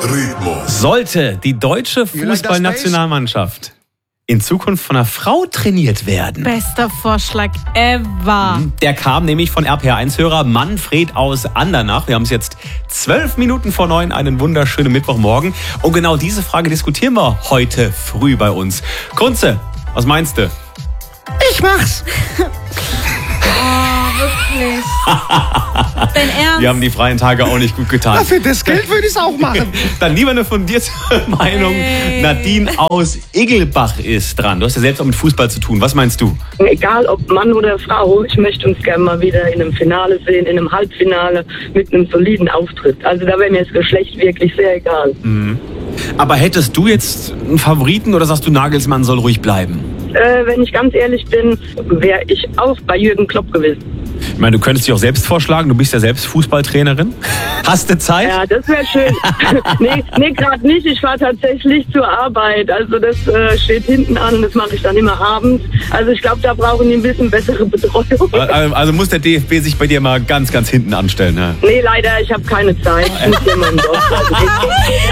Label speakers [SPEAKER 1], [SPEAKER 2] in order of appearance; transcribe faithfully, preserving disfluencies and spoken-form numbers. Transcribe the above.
[SPEAKER 1] Rhythmus.
[SPEAKER 2] Sollte die deutsche Fußballnationalmannschaft in Zukunft von einer Frau trainiert werden?
[SPEAKER 3] Bester Vorschlag ever.
[SPEAKER 2] Der kam nämlich von R P R eins-Hörer Manfred aus Andernach. Wir haben es jetzt zwölf Minuten vor neun, einen wunderschönen Mittwochmorgen. Und genau diese Frage diskutieren wir heute früh bei uns. Kunze, was meinst du?
[SPEAKER 4] Ich mach's.
[SPEAKER 3] Oh, wirklich. Dein Ernst?
[SPEAKER 2] Wir haben die freien Tage auch nicht gut getan.
[SPEAKER 4] Ja, für das Geld würde ich es auch machen.
[SPEAKER 2] Dann lieber eine fundierte Meinung.
[SPEAKER 3] Hey.
[SPEAKER 2] Nadine aus Iggelbach ist dran. Du hast ja selbst auch mit Fußball zu tun. Was meinst du?
[SPEAKER 5] Egal ob Mann oder Frau, ich möchte uns gerne mal wieder in einem Finale sehen, in einem Halbfinale mit einem soliden Auftritt. Also da wäre mir das Geschlecht wirklich sehr egal.
[SPEAKER 2] Mhm. Aber hättest du jetzt einen Favoriten oder sagst du, Nagelsmann soll ruhig bleiben?
[SPEAKER 5] Äh, wenn ich ganz ehrlich bin, wäre ich auch bei Jürgen Klopp gewesen.
[SPEAKER 2] Ich meine, du könntest dich auch selbst vorschlagen. Du bist ja selbst Fußballtrainerin. Hast du Zeit?
[SPEAKER 5] Ja, das wäre schön. nee, nee gerade nicht. Ich fahre tatsächlich zur Arbeit. Also das äh, steht hinten an und das mache ich dann immer abends. Also ich glaube, da brauchen die ein bisschen bessere Betreuung.
[SPEAKER 2] Also, also muss der D F B sich bei dir mal ganz, ganz hinten anstellen. Ne?
[SPEAKER 5] Nee, leider, ich habe keine Zeit. Ich muss jemanden drauf.